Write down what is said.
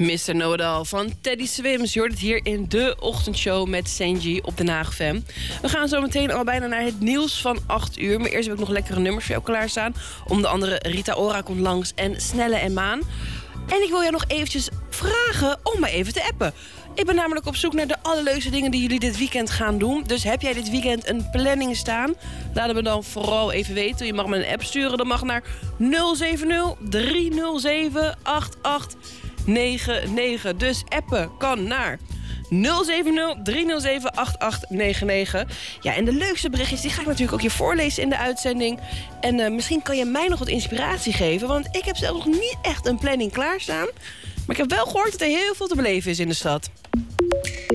Mr. Know-it-all van Teddy Swims. Je hoort het hier in de ochtendshow met Senji op de Haag FM. We gaan zo meteen al bijna naar het nieuws van 8 uur. Maar eerst heb ik nog lekkere nummers voor jou klaarstaan. Onder andere Rita Ora komt langs en Snelle en Maan. En ik wil jou nog eventjes vragen om mij even te appen. Ik ben namelijk op zoek naar de allerleukste dingen die jullie dit weekend gaan doen. Dus heb jij dit weekend een planning staan? Laat het me dan vooral even weten. Je mag me een app sturen. Dat mag naar 070-307-8899. Dus appen kan naar 070-307-8899. Ja, en de leukste berichtjes die ga ik natuurlijk ook hier voorlezen in de uitzending. En misschien kan je mij nog wat inspiratie geven. Want ik heb zelf nog niet echt een planning klaarstaan. Maar ik heb wel gehoord dat er heel veel te beleven is in de stad.